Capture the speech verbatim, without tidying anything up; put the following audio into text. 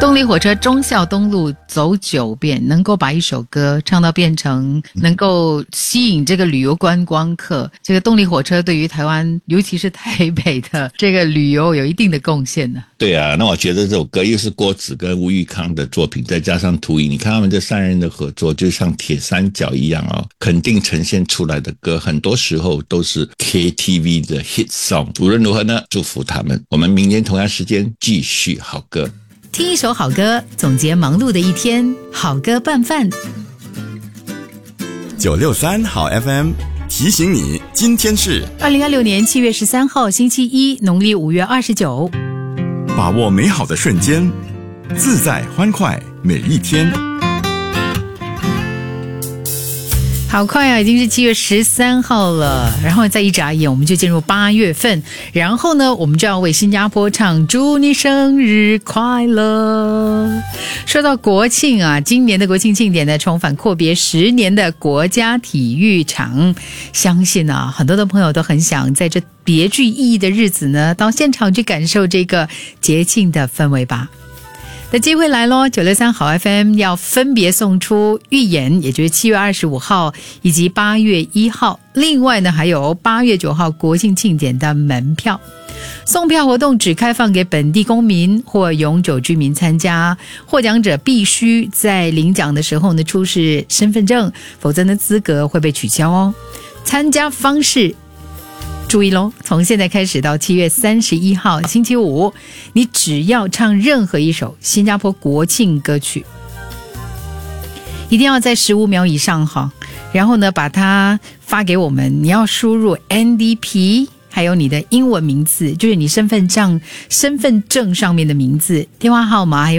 动力火车忠孝东路走九遍，能够把一首歌唱到变成能够吸引这个旅游观光客，这个动力火车对于台湾尤其是台北的这个旅游有一定的贡献呢。 对啊，那我觉得这首歌又是郭子跟吴玉康的作品，再加上涂影，你看他们这三人的合作就像铁三角一样哦，肯定呈现出来的歌很多时候都是 K T V 的 hit song。 无论如何呢，祝福他们，我们明年同样时间继续好歌， 听一首好歌，总结忙碌的一天，好歌拌饭。 九六三好 F M 提醒你，今天是二零二六年七月十三号星期一，农历五月二十九。 把握美好的瞬间，自在欢快每一天。 好快啊，已经是七月十三号了，然后再一眨眼我们就进入八月份，然后呢我们就要为新加坡唱祝你生日快乐。说到国庆啊，今年的国庆庆典呢重返阔别十年的国家体育场，相信啊很多的朋友都很想在这别具意义的日子呢到现场去感受这个节庆的氛围吧。的机会来咯，九六三好 F M 要分别送出预演，也就是七月二十五号以及八月一号，另外呢还有八月九号国庆庆典的门票。送票活动只开放给本地公民或永久居民参加，获奖者必须在领奖的时候呢出示身份证，否则呢资格会被取消哦。参加方式注意咯，从现在开始到七月三十一号星期五，你只要唱任何一首新加坡国庆歌曲，一定要在十五秒以上哈，然后呢把它发给我们，你要输入 N D P 还有你的英文名字，就是你身份证身份证上面的名字、电话号码还有